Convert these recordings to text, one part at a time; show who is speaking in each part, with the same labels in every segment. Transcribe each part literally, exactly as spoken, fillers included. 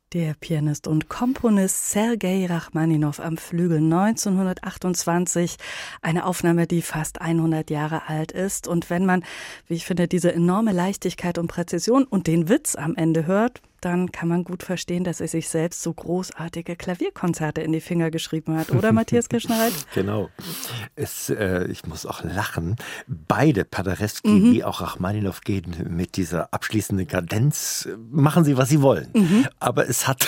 Speaker 1: Der Pianist und Komponist Sergei Rachmaninow am Flügel neunzehnhundertachtundzwanzig. Eine Aufnahme, die fast hundert Jahre alt ist. Und wenn man, wie ich finde, diese enorme Leichtigkeit und Präzision und den Witz am Ende hört, dann kann man gut verstehen, dass er sich selbst so großartige Klavierkonzerte in die Finger geschrieben hat. Oder, Matthias Kirschner-Reit?
Speaker 2: Genau. Es, äh, ich muss auch lachen. Beide, Paderewski
Speaker 1: Mhm.
Speaker 2: wie auch Rachmaninow, gehen mit dieser abschließenden Kadenz. Machen sie, was sie wollen. Mhm. Aber es hat...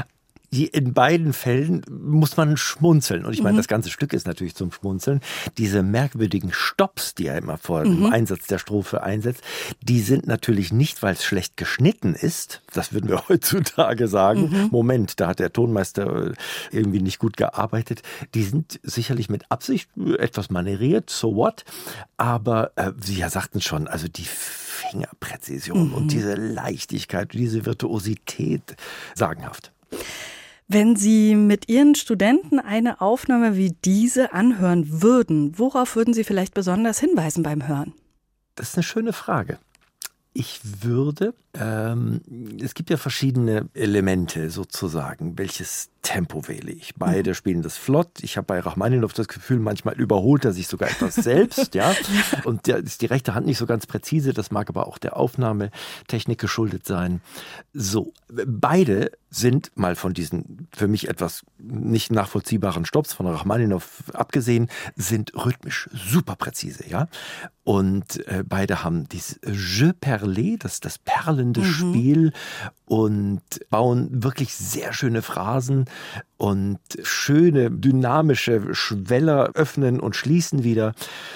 Speaker 2: In beiden Fällen muss man schmunzeln. Und ich meine,
Speaker 1: Mhm.
Speaker 2: das ganze Stück ist natürlich zum Schmunzeln. Diese merkwürdigen Stopps, die er immer vor
Speaker 1: Mhm.
Speaker 2: dem Einsatz der Strophe einsetzt, die sind natürlich nicht, weil es schlecht geschnitten ist. Das würden wir heutzutage sagen. Mhm. Moment, da hat der Tonmeister irgendwie nicht gut gearbeitet. Die sind sicherlich mit Absicht etwas manieriert, so what. Aber äh, Sie ja sagten schon, also die Fingerpräzision mhm. und diese Leichtigkeit, diese Virtuosität, sagenhaft.
Speaker 1: Wenn Sie mit Ihren Studenten eine Aufnahme wie diese anhören würden, worauf würden Sie vielleicht besonders hinweisen beim Hören?
Speaker 2: Das ist eine schöne Frage. Ich würde, ähm, es gibt ja verschiedene Elemente sozusagen, welches Tempo wähle ich. Beide mhm. spielen das flott. Ich habe bei Rachmaninow das Gefühl, manchmal überholt er sich sogar etwas selbst. ja. Und der ist die rechte Hand nicht so ganz präzise. Das mag aber auch der Aufnahmetechnik geschuldet sein. So, beide sind mal von diesen für mich etwas nicht nachvollziehbaren Stopps von Rachmaninow abgesehen, sind rhythmisch super präzise. ja. Und äh, beide haben dieses Jeu perlé, das, das perlende mhm. Spiel und bauen wirklich sehr schöne Phrasen und schöne dynamische Schweller öffnen und schließen wieder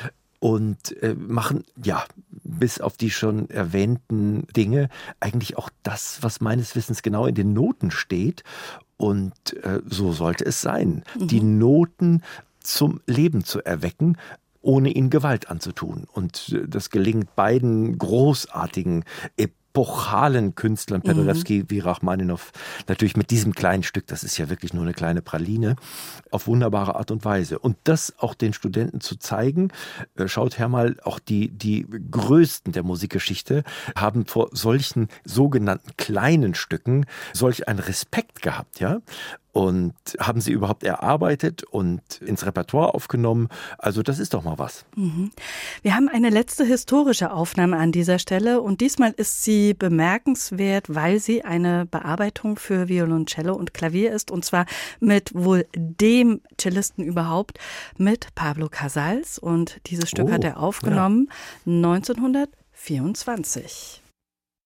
Speaker 2: und äh, machen, ja, bis auf die schon erwähnten Dinge eigentlich auch das, was meines Wissens genau in den Noten steht. Und äh, so sollte es sein, mhm. die Noten zum Leben zu erwecken, ohne ihnen Gewalt anzutun. Und das gelingt beiden großartigen, epochalen Künstlern, Paderewski mhm. wie Rachmaninow, natürlich mit diesem kleinen Stück, das ist ja wirklich nur eine kleine Praline, auf wunderbare Art und Weise. Und das auch den Studenten zu zeigen, schaut her mal, auch die, die Größten der Musikgeschichte haben vor solchen sogenannten kleinen Stücken solch einen Respekt gehabt, ja. Und haben sie überhaupt erarbeitet und ins Repertoire aufgenommen. Also das ist doch mal was.
Speaker 1: Mhm. Wir haben eine letzte historische Aufnahme an dieser Stelle und diesmal ist sie bemerkenswert, weil sie eine Bearbeitung für Violoncello und Klavier ist und zwar mit wohl dem Cellisten überhaupt, mit Pablo Casals und dieses Stück
Speaker 2: oh,
Speaker 1: hat er aufgenommen
Speaker 2: ja.
Speaker 1: neunzehnhundertvierundzwanzig.